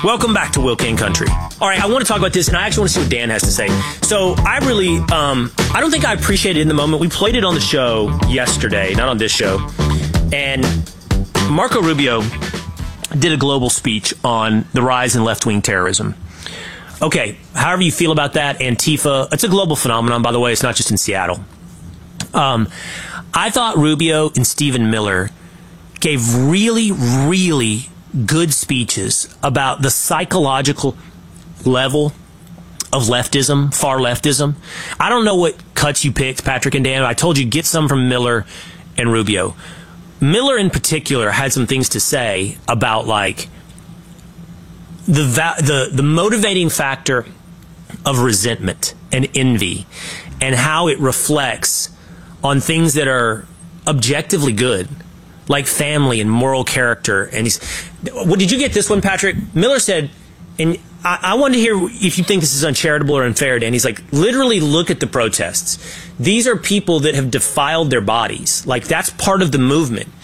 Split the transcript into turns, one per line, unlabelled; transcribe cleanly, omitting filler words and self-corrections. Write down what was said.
Welcome back to Will King Country. All right, I want to talk about this, and I actually want to see what Dan has to say. So I really, I don't think I appreciated it in the moment. We played it on the show yesterday, not on this show. And Marco Rubio did a global speech on the rise in left-wing terrorism. Okay, however you feel about that, Antifa, it's a global phenomenon, by the way. It's not just in Seattle. I thought Rubio and Stephen Miller gave really, really good speeches about the psychological level of leftism, far leftism. I don't know what cuts you picked, Patrick and Dan. I told you get some from Miller and Rubio. Miller in particular had some things to say about like the motivating factor of resentment and envy and how it reflects on things that are objectively good, like family and moral character. And did you get this one, Patrick? Miller said, and I wanted to hear if you think this is uncharitable or unfair, Dan. He's like, literally look at the protests. These are people that have defiled their bodies. Like, that's part of the movement.